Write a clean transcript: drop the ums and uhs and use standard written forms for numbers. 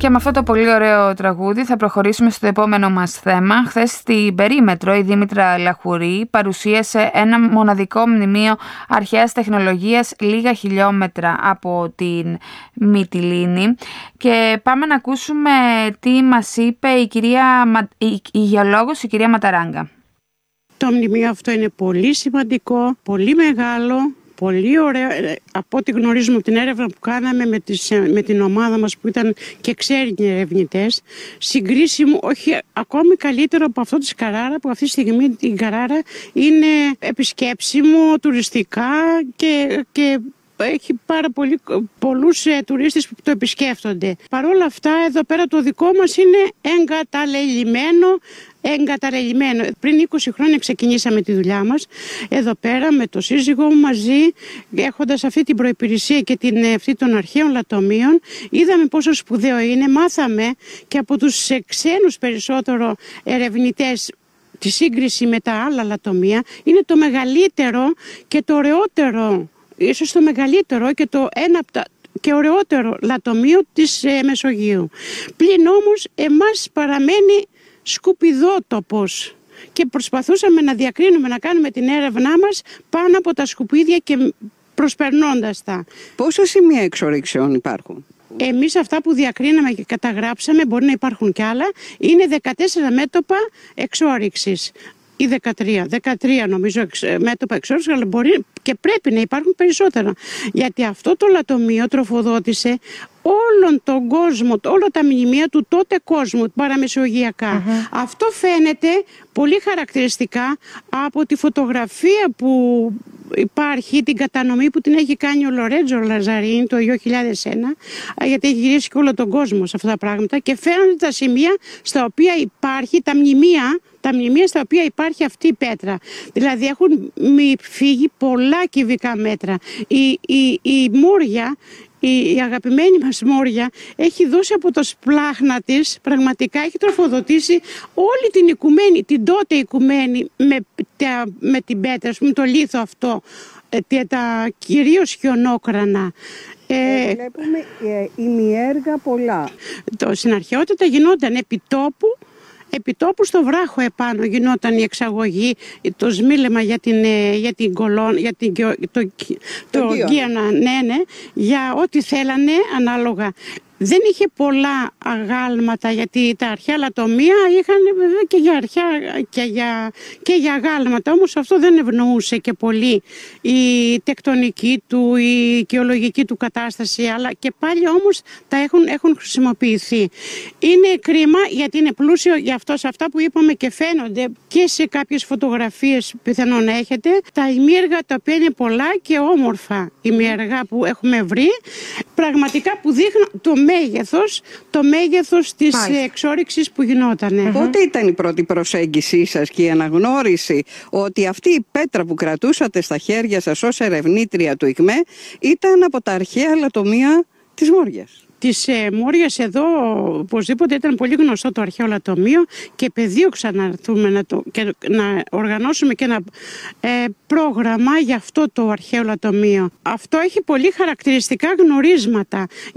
Και με αυτό το πολύ ωραίο τραγούδι θα προχωρήσουμε στο επόμενο μας θέμα. Χθες στην Περίμετρο η Δήμητρα Λαχουρή παρουσίασε ένα μοναδικό μνημείο αρχαίας τεχνολογίας λίγα χιλιόμετρα από την Μυτιλήνη. Και πάμε να ακούσουμε τι μας είπε η γεωλόγος, η κυρία Ματαράγκα. Το μνημείο αυτό είναι πολύ σημαντικό, πολύ μεγάλο. Πολύ ωραία, από ό,τι γνωρίζουμε από την έρευνα που κάναμε με την ομάδα μας που ήταν και ξένοι ερευνητές, συγκρίσιμο, όχι ακόμη καλύτερο από αυτό της Καράρα, που αυτή τη στιγμή η Καράρα είναι επισκέψιμο τουριστικά και έχει πάρα πολλούς τουρίστες που το επισκέφτονται. Παρ' όλα αυτά εδώ πέρα το δικό μας είναι εγκαταλελειμμένο. Πριν 20 χρόνια ξεκινήσαμε τη δουλειά μας εδώ πέρα με το σύζυγό μου μαζί, έχοντας αυτή την προϋπηρεσία και αυτή των αρχαίων λατομείων. Είδαμε πόσο σπουδαίο είναι, μάθαμε και από τους ξένους περισσότερο ερευνητές τη σύγκριση με τα άλλα λατομεία. Είναι το μεγαλύτερο και το ωραιότερο, ίσως το μεγαλύτερο και το ένα από τα και ωραιότερο λατομείο της Μεσογείου. Πλην όμως εμάς παραμένει σκουπιδότοπος και προσπαθούσαμε να διακρίνουμε, να κάνουμε την έρευνά μας πάνω από τα σκουπίδια και προσπερνώντας τα. Πόσα σημεία εξορυξιών υπάρχουν? Εμείς αυτά που διακρίναμε και καταγράψαμε, μπορεί να υπάρχουν κι άλλα, είναι 14 μέτωπα εξόρυξης. Ή 13 νομίζω μέτωπα εξόρυξης, αλλά μπορεί και πρέπει να υπάρχουν περισσότερα. Γιατί αυτό το λατομείο τροφοδότησε όλον τον κόσμο, όλα τα μνημεία του τότε κόσμου, παραμεσογειακά. Αυτό φαίνεται πολύ χαρακτηριστικά από τη φωτογραφία που υπάρχει, την κατανομή που την έχει κάνει ο Λορέτζο Λαζαρίνη το 2001, γιατί έχει γυρίσει και όλο τον κόσμο σε αυτά τα πράγματα και φαίνονται τα σημεία στα οποία υπάρχει τα μνημεία στα οποία υπάρχει αυτή η πέτρα. Δηλαδή έχουν φύγει πολλά κυβικά μέτρα. Η Μούρια, η αγαπημένη μας Μόρια, έχει δώσει από το σπλάχνα της, πραγματικά έχει τροφοδοτήσει όλη την οικουμένη, την τότε οικουμένη με την πέτρα, με το λίθο αυτό, τα κυρίως χιονόκρανα. Βλέπουμε ημιέργα πολλά. Στην αρχαιότητα γινόταν επιτόπου στο βράχο επάνω γινόταν η εξαγωγή, το σμίλεμα το γκίανα, ναι, για ό,τι θέλανε ανάλογα. Δεν είχε πολλά αγάλματα, γιατί τα αρχαία λατομεία είχαν βέβαια και για αγάλματα, όμως αυτό δεν ευνοούσε και πολύ η τεκτονική του, η οικειολογική του κατάσταση, αλλά και πάλι όμως τα έχουν χρησιμοποιηθεί. Είναι κρίμα γιατί είναι πλούσιο γι' αυτό, σε αυτά που είπαμε και φαίνονται και σε κάποιες φωτογραφίες πιθανόν να έχετε, τα ημίεργα τα οποία είναι πολλά και όμορφα ημίεργα που έχουμε βρει, πραγματικά που δείχνουν το μέγεθος της εξόρυξης που γινότανε. Πότε ήταν η πρώτη προσέγγιση σας και η αναγνώριση ότι αυτή η πέτρα που κρατούσατε στα χέρια σας ως ερευνήτρια του ΙΚΜΕ ήταν από τα αρχαία λατομεία της Μόριας? Της Μόριας εδώ οπωσδήποτε ήταν πολύ γνωστό το αρχαίο λατομείο και πεδίωξα να έρθουμε να οργανώσουμε και ένα πρόγραμμα για αυτό το αρχαίο λατομείο. Αυτό έχει πολύ χαρακτηριστικά γνωρίσματα.